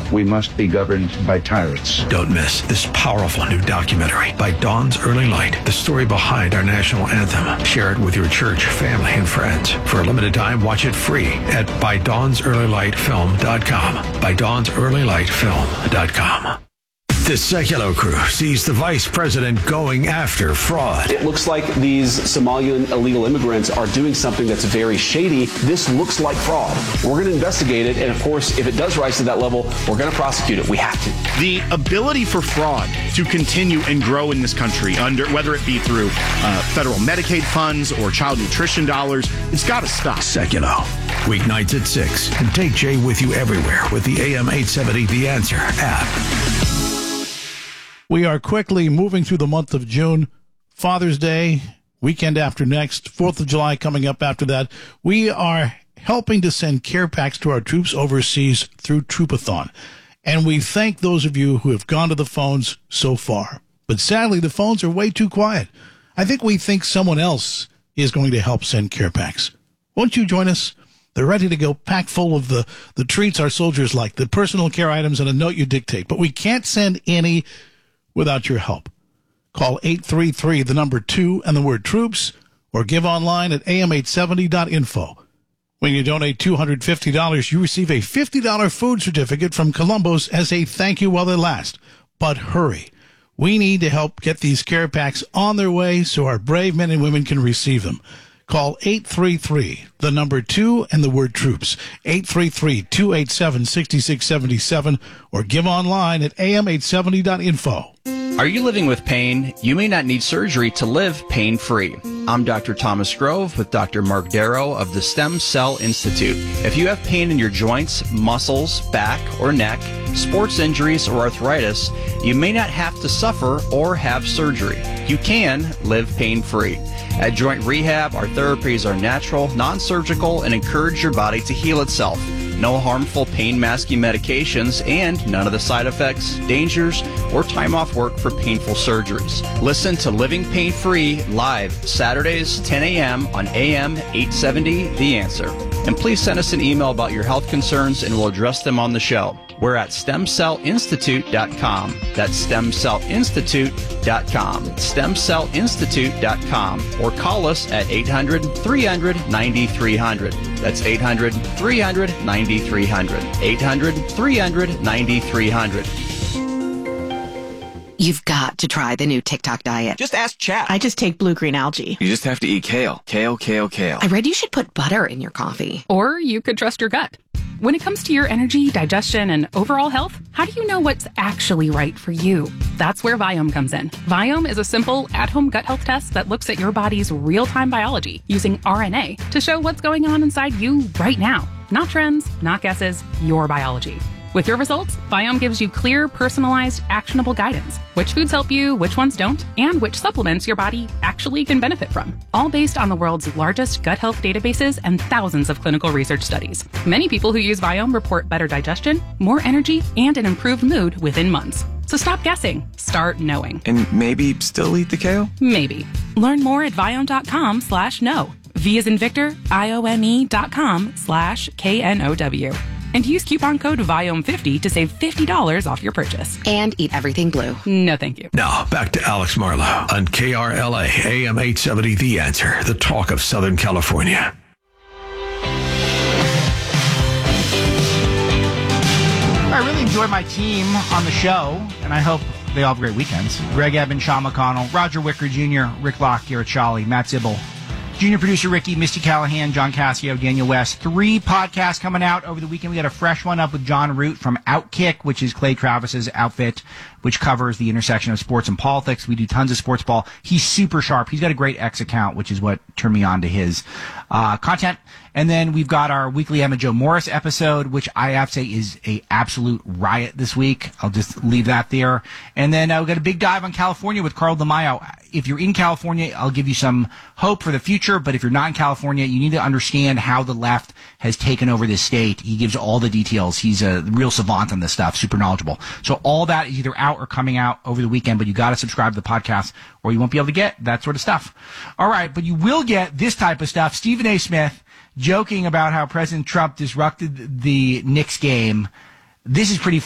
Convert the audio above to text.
we must be governed by tyrants. Don't miss this powerful new documentary by Dawn's Early Light, the story behind our national anthem. Share it with your church, family, and friends. For a limited time, watch it free at ByDawnsEarlyLightFilm.com. ByDawnsEarlyLightFilm.com. The Sekulow crew sees the vice president going after fraud. It looks like these Somalian illegal immigrants are doing something that's very shady. This looks like fraud. We're going to investigate it, and of course, if it does rise to that level, we're going to prosecute it. We have to. The ability for fraud to continue and grow in this country, whether it be through federal Medicaid funds or child nutrition dollars, it's got to stop. Sekulow, weeknights at 6, and take Jay with you everywhere with the AM 870 The Answer app. We are quickly moving through the month of June. Father's Day, weekend after next, 4th of July coming up after that. We are helping to send care packs to our troops overseas through Troopathon. And we thank those of you who have gone to the phones so far. But sadly, the phones are way too quiet. I think we think someone else is going to help send care packs. Won't you join us? They're ready to go, packed full of the treats our soldiers like, the personal care items and a note you dictate. But we can't send any without your help. Call 833, the number 2 and the word troops, or give online at am870.info. When you donate $250, you receive a $50 food certificate from Columbo's as a thank you while they last. But hurry. We need to help get these care packs on their way so our brave men and women can receive them. Call 833, the number 2 and the word troops, 833-287-6677, or give online at am870.info. Are you living with pain? You may not need surgery to live pain-free. I'm Dr. Thomas Grove with Dr. Mark Darrow of the Stem Cell Institute. If you have pain in your joints, muscles, back, or neck, sports injuries, or arthritis, you may not have to suffer or have surgery. You can live pain-free. At Joint Rehab, our therapies are natural, non-surgical, and encourage your body to heal itself. No harmful pain-masking medications, and none of the side effects, dangers, or time off work for painful surgeries. Listen to Living Pain-Free live Saturdays, 10 a.m. on AM 870 The Answer. And please send us an email about your health concerns, and we'll address them on the show. We're at StemCellInstitute.com. That's StemCellInstitute.com. StemCellInstitute.com. Or call us at 800-300-9300. That's 800-300-9300. 800-300-9300. You've got to try the new TikTok diet. Just ask Chat. I just take blue-green algae. You just have to eat kale. Kale, kale, kale. I read you should put butter in your coffee. Or you could trust your gut. When it comes to your energy, digestion, and overall health, how do you know what's actually right for you? That's where Viome comes in. Viome is a simple, at-home gut health test that looks at your body's real-time biology using RNA to show what's going on inside you right now. Not trends, not guesses, your biology. With your results, Viome gives you clear, personalized, actionable guidance. Which foods help you, which ones don't, and which supplements your body actually can benefit from. All based on the world's largest gut health databases and thousands of clinical research studies. Many people who use Viome report better digestion, more energy, and an improved mood within months. So stop guessing. Start knowing. And maybe still eat the kale? Maybe. Learn more at Viome.com/know. V as in Victor, IOME.com/KNOW. And use coupon code VIOME50 to save $50 off your purchase. And eat everything blue. No, thank you. Now, back to Alex Marlowe on KRLA AM 870 The Answer, the talk of Southern California. I really enjoy my team on the show, and I hope they all have great weekends. Greg Evans, Sean McConnell, Roger Wicker Jr., Rick Locke, Garrett Shawley, Matt Zibble, Junior Producer Ricky, Misty Callahan, John Cassio, Daniel West. 3 podcasts coming out over the weekend. We got a fresh one up with John Root from Outkick, which is Clay Travis's outfit, which covers the intersection of sports and politics. We do tons of sports ball. He's super sharp. He's got a great X account, which is what turned me on to his content. And then we've got our weekly Emma Jo Morris episode, which I have to say is a absolute riot this week. I'll just leave that there. And then we've got a big dive on California with Carl DeMaio. If you're in California, I'll give you some hope for the future. But if you're not in California, you need to understand how the left has taken over this state. He gives all the details. He's a real savant on this stuff, super knowledgeable. So all that is either out or coming out over the weekend, but you got to subscribe to the podcast or you won't be able to get that sort of stuff. All right, but you will get this type of stuff. Stephen A. Smith joking about how President Trump disrupted the Knicks game. This is pretty